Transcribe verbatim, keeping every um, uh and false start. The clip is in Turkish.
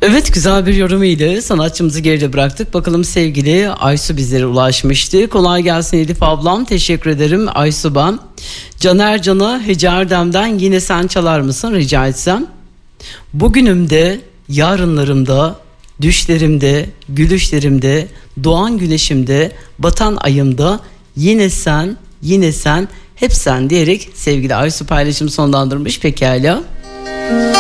Evet, güzel bir yorum ile sanatçımızı geride bıraktık. Bakalım sevgili Aysu bizlere ulaşmıştı. Kolay gelsin Elif ablam. Teşekkür ederim Aysu ben. Caner Can'a Hece Erdem'den Yine Sen Çalar Mısın rica etsem. Bugünümde, yarınlarımda, düşlerimde, gülüşlerimde, doğan güneşimde, batan ayımda yine sen, yine sen, hep sen diyerek sevgili Aysu paylaşım sonlandırmış. Pekala.